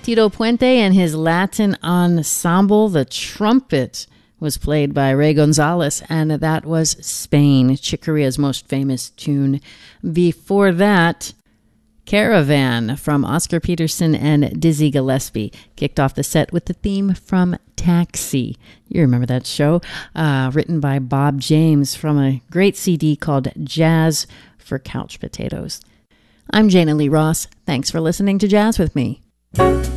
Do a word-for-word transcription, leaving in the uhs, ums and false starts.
Tito Puente and his Latin ensemble. The trumpet was played by Ray Gonzalez, and that was Spain, Chick Corea's most famous tune. Before that, Caravan from Oscar Peterson and Dizzy Gillespie kicked off the set with the theme from Taxi. You remember that show? Uh, written by Bob James from a great C D called Jazz for Couch Potatoes. I'm Jana Lee Ross. Thanks for listening to Jazz with Me.